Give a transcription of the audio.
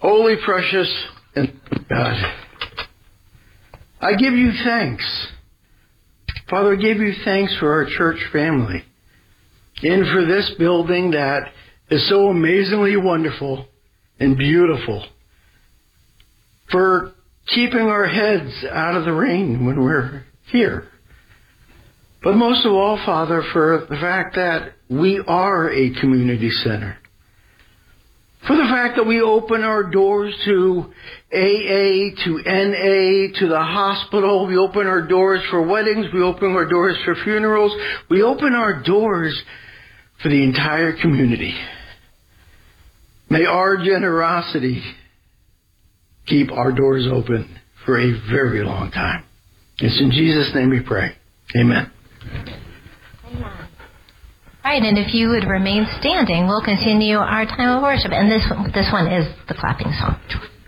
Holy, precious, and God, I give you thanks. Father, I give you thanks for our church family and for this building that is so amazingly wonderful and beautiful, for keeping our heads out of the rain when we're here. But most of all, Father, for the fact that we are a community center. For the fact that we open our doors to AA, to NA, to the hospital. We open our doors for weddings. We open our doors for funerals. We open our doors for the entire community. May our generosity keep our doors open for a very long time. It's in Jesus' name we pray. Amen. Right, and if you would remain standing, we'll continue our time of worship. And this one is the clapping song.